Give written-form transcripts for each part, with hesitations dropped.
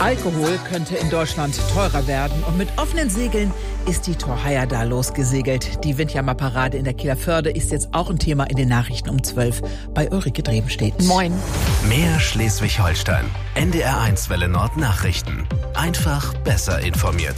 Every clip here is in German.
Alkohol könnte in Deutschland teurer werden und mit offenen Segeln ist die Thor Heyerdahl losgesegelt. Die Windjammerparade in der Kieler Förde ist jetzt auch ein Thema in den Nachrichten um 12 bei Ulrike Drebenstedt. Moin. Mehr Schleswig-Holstein. NDR1 Welle Nord Nachrichten. Einfach besser informiert.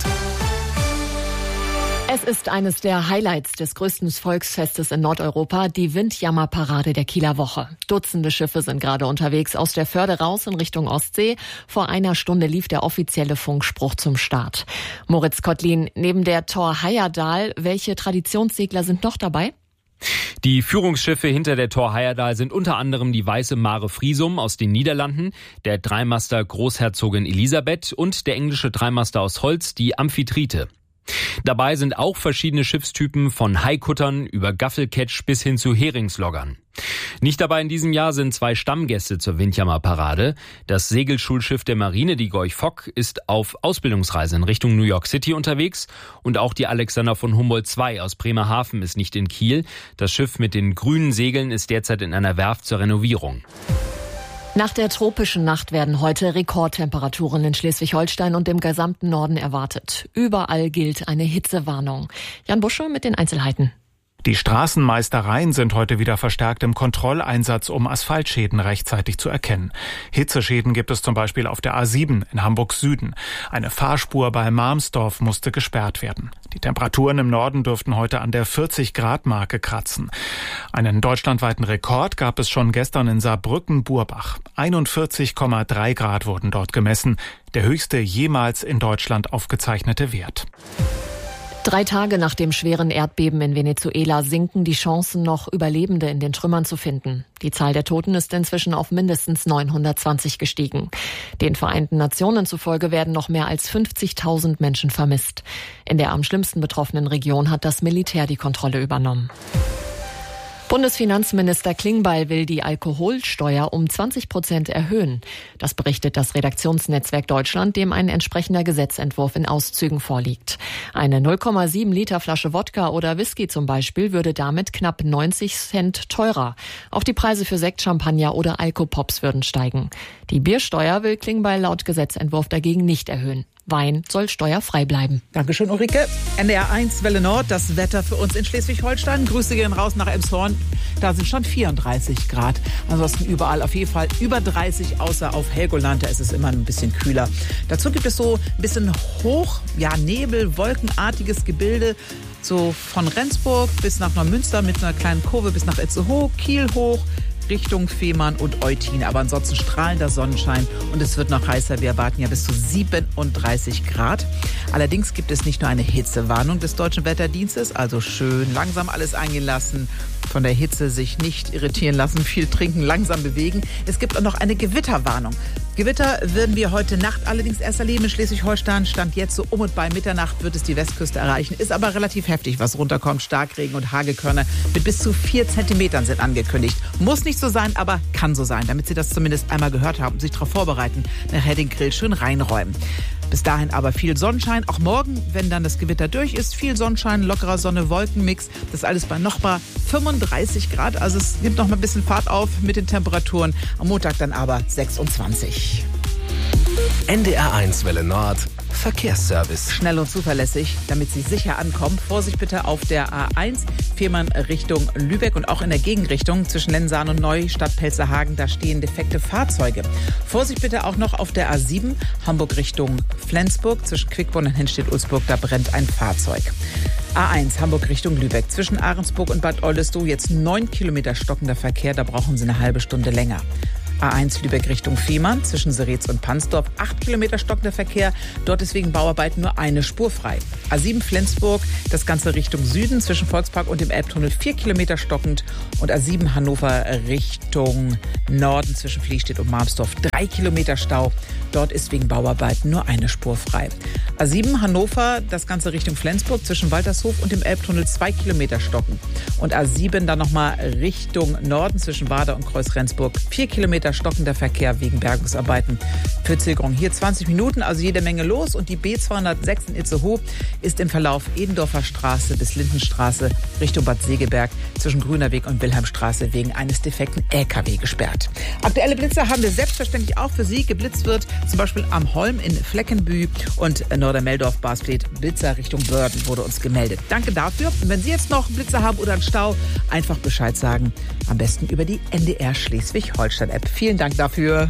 Es ist eines der Highlights des größten Volksfestes in Nordeuropa, die Windjammerparade der Kieler Woche. Dutzende Schiffe sind gerade unterwegs aus der Förde raus in Richtung Ostsee. Vor einer Stunde lief der offizielle Funkspruch zum Start. Moritz Kottlin, neben der Thor Heyerdahl, welche Traditionssegler sind noch dabei? Die Führungsschiffe hinter der Thor Heyerdahl sind unter anderem die Weiße Mare Friesum aus den Niederlanden, der Dreimaster Großherzogin Elisabeth und der englische Dreimaster aus Holz, die Amphitrite. Dabei sind auch verschiedene Schiffstypen von Haikuttern über Gaffelketsch bis hin zu Heringsloggern. Nicht dabei in diesem Jahr sind 2 Stammgäste zur Windjammerparade. Das Segelschulschiff der Marine, die Gorch Fock, ist auf Ausbildungsreise in Richtung New York City unterwegs. Und auch die Alexander von Humboldt II aus Bremerhaven ist nicht in Kiel. Das Schiff mit den grünen Segeln ist derzeit in einer Werft zur Renovierung. Nach der tropischen Nacht werden heute Rekordtemperaturen in Schleswig-Holstein und im gesamten Norden erwartet. Überall gilt eine Hitzewarnung. Jan Busche mit den Einzelheiten. Die Straßenmeistereien sind heute wieder verstärkt im Kontrolleinsatz, um Asphaltschäden rechtzeitig zu erkennen. Hitzeschäden gibt es zum Beispiel auf der A7 in Hamburg Süden. Eine Fahrspur bei Marmsdorf musste gesperrt werden. Die Temperaturen im Norden dürften heute an der 40-Grad-Marke kratzen. Einen deutschlandweiten Rekord gab es schon gestern in Saarbrücken-Burbach. 41,3 Grad wurden dort gemessen, der höchste jemals in Deutschland aufgezeichnete Wert. 3 Tage nach dem schweren Erdbeben in Venezuela sinken die Chancen, noch Überlebende in den Trümmern zu finden. Die Zahl der Toten ist inzwischen auf mindestens 920 gestiegen. Den Vereinten Nationen zufolge werden noch mehr als 50.000 Menschen vermisst. In der am schlimmsten betroffenen Region hat das Militär die Kontrolle übernommen. Bundesfinanzminister Klingbeil will die Alkoholsteuer um 20% erhöhen. Das berichtet das Redaktionsnetzwerk Deutschland, dem ein entsprechender Gesetzentwurf in Auszügen vorliegt. Eine 0,7 Liter Flasche Wodka oder Whisky zum Beispiel würde damit knapp 90 Cent teurer. Auch die Preise für Sekt, Champagner oder Alkopops würden steigen. Die Biersteuer will Klingbeil laut Gesetzentwurf dagegen nicht erhöhen. Wein soll steuerfrei bleiben. Dankeschön, Ulrike. NDR1 Welle Nord, das Wetter für uns in Schleswig-Holstein. Grüße gehen raus nach Elmshorn. Da sind schon 34 Grad. Ansonsten überall auf jeden Fall über 30, außer auf Helgoland. Da ist es immer ein bisschen kühler. Dazu gibt es so ein bisschen Nebel, wolkenartiges Gebilde. So von Rendsburg bis nach Neumünster mit einer kleinen Kurve bis nach Itzehoe, Kiel hoch, Richtung Fehmarn und Eutin. Aber ansonsten strahlender Sonnenschein und es wird noch heißer. Wir erwarten ja bis zu 37 Grad. Allerdings gibt es nicht nur eine Hitzewarnung des Deutschen Wetterdienstes, also schön langsam alles eingehen lassen, von der Hitze sich nicht irritieren lassen, viel trinken, langsam bewegen. Es gibt auch noch eine Gewitterwarnung. Gewitter werden wir heute Nacht allerdings erst erleben in Schleswig-Holstein. Stand jetzt so um und bei Mitternacht wird es die Westküste erreichen. Ist aber relativ heftig, was runterkommt. Starkregen und Hagelkörner mit bis zu 4 Zentimetern sind angekündigt. Muss nicht so sein, aber kann so sein. Damit Sie das zumindest einmal gehört haben und sich darauf vorbereiten, nachher den Grill schön reinräumen. Bis dahin aber viel Sonnenschein. Auch morgen, wenn dann das Gewitter durch ist, viel Sonnenschein, lockerer Sonne-Wolken-Mix. Das alles bei noch mal 35 Grad. Also es nimmt noch mal ein bisschen Fahrt auf mit den Temperaturen. Am Montag dann aber 26. NDR1 Welle Nord. Verkehrsservice. Schnell und zuverlässig, damit Sie sicher ankommen. Vorsicht bitte auf der A1, Fehmarn Richtung Lübeck und auch in der Gegenrichtung zwischen Lensahn und Neustadt-Pelzerhagen, da stehen defekte Fahrzeuge. Vorsicht bitte auch noch auf der A7, Hamburg Richtung Flensburg, zwischen Quickborn und Hennstedt-Ulzburg, da brennt ein Fahrzeug. A1, Hamburg Richtung Lübeck, zwischen Ahrensburg und Bad Oldesloe, jetzt 9 Kilometer stockender Verkehr, da brauchen Sie eine halbe Stunde länger. A1 Lübeck Richtung Fehmarn, zwischen Seretz und Pansdorf, 8 Kilometer stockender Verkehr. Dort ist wegen Bauarbeiten nur eine Spur frei. A7 Flensburg, das Ganze Richtung Süden, zwischen Volkspark und dem Elbtunnel 4 Kilometer stockend. Und A7 Hannover Richtung Norden, zwischen Fliehstedt und Marmsdorf 3 Kilometer Stau. Dort ist wegen Bauarbeiten nur eine Spur frei. A7 Hannover, das Ganze Richtung Flensburg, zwischen Waltershof und dem Elbtunnel 2 Kilometer stocken. Und A7 dann nochmal Richtung Norden, zwischen Wader und Kreuz Rendsburg 4 Kilometer Kilometer stockender Verkehr wegen Bergungsarbeiten. Verzögerung hier 20 Minuten, also jede Menge los. Und die B206 in Itzehoe ist im Verlauf Edendorfer Straße bis Lindenstraße Richtung Bad Segeberg zwischen Grünerweg und Wilhelmstraße wegen eines defekten LKW gesperrt. Aktuelle Blitze haben wir selbstverständlich auch für Sie. Geblitzt wird zum Beispiel am Holm in Fleckenbü und Nordermeldorf-Basfleet. Blitzer Richtung Wörden wurde uns gemeldet. Danke dafür. Und wenn Sie jetzt noch Blitze haben oder einen Stau, einfach Bescheid sagen. Am besten über die NDR Schleswig-Holstein-App. Vielen Dank dafür.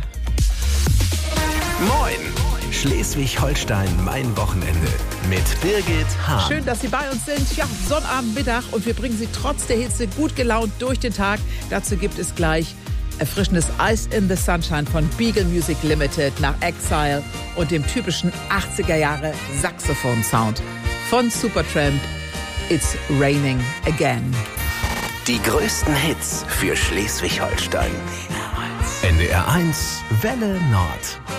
Moin! Schleswig-Holstein, mein Wochenende mit Birgit Hahn. Schön, dass Sie bei uns sind. Ja, Sonnabendmittag und wir bringen Sie trotz der Hitze gut gelaunt durch den Tag. Dazu gibt es gleich erfrischendes Ice in the Sunshine von Beagle Music Limited nach Exile und dem typischen 80er Jahre Saxophon-Sound von Supertramp. It's Raining Again. Die größten Hits für Schleswig-Holstein. NDR 1 Welle Nord.